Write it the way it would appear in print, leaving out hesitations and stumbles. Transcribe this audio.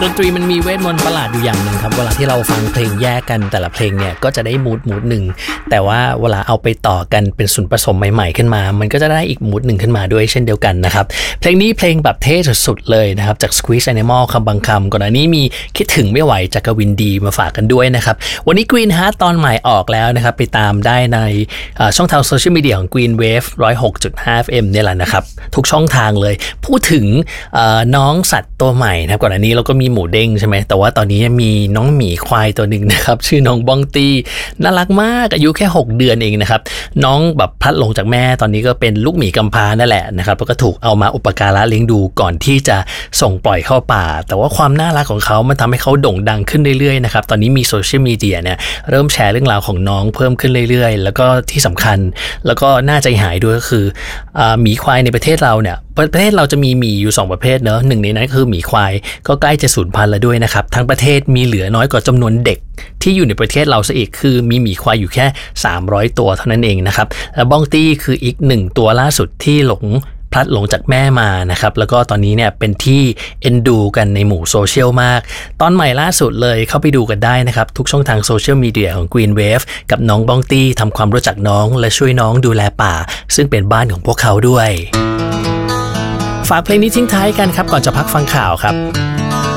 ดนตรีมันมีเวทมนต์ประหลาดอยู่อย่างหนึ่งครับเวลาที่เราฟังเพลงแยกกันแต่ละเพลงเนี่ยก็จะได้มูดหนึ่งแต่ว่าเวลาเอาไปต่อกันเป็นส่วนผสมใหม่ๆขึ้นมามันก็จะได้อีกมูดหนึ่งขึ้นมาด้วยเช่นเดียวกันนะครับเพลงนี้เพลงแบบเท่สุดๆเลยนะครับจาก Squeeze Animal คำบางคำก่อนหน้านี้มีคิดถึงไม่ไหวจากกวินดีมาฝากกันด้วยนะครับวันนี้ Green Heart ตอนใหม่ออกแล้วนะครับไปตามได้ในช่องทางโซเชียลมีเดียของ Green Wave 106.5 FM เนี่ยแหละนะครับทุกช่องทางเลยพูดถึงน้องสัตว์ตัวใหม่นะครับก่อนหน้านี้เราก็มีหมูเด้งใช่ไหมแต่ว่าตอนนี้มีน้องหมีควายตัวหนึ่งนะครับชื่อน้องบ้องตี้น่ารักมากอายุแค่6เดือนเองนะครับน้องแบบพลัดหลงจากแม่ตอนนี้ก็เป็นลูกหมีกำพร้านั่นแหละนะครับแล้วก็ถูกเอามาอุปการะเลี้ยงดูก่อนที่จะส่งปล่อยเข้าป่าแต่ว่าความน่ารักของเขามันทำให้เขาโด่งดังขึ้นเรื่อยๆนะครับตอนนี้มีโซเชียลมีเดียเนี่ยเริ่มแชร์เรื่องราวของน้องเพิ่มขึ้นเรื่อยๆแล้วก็ที่สำคัญแล้วก็น่าใจหายด้วยก็คือหมีควายในประเทศเราเนี่ยประเทศเราจะมีหมีอยู่2ประเภทเนอะหนึ่งในนั้นคือหมีควายก็ใกล้จะสูญพันธุ์แล้วด้วยนะครับทั้งประเทศมีเหลือน้อยกว่าจำนวนเด็กที่อยู่ในประเทศเราซะอีกคือมีหมีควายอยู่แค่300ตัวเท่านั้นเองนะครับและบ้องตี้คืออีก1ตัวล่าสุดที่พลัดหลงจากแม่มานะครับแล้วก็ตอนนี้เนี่ยเป็นที่เอ็นดูกันในหมู่โซเชียลมากตอนใหม่ล่าสุดเลยเข้าไปดูกันได้นะครับทุกช่องทางโซเชียลมีเดียของ Green Wave กับน้องบ้องตี้ทำความรู้จักน้องและช่วยน้องดูแลป่าซึ่งเป็นบ้านของพวกเขาด้วยฝากเพลงนี้ทิ้งท้ายกันครับก่อนจะพักฟังข่าวครับ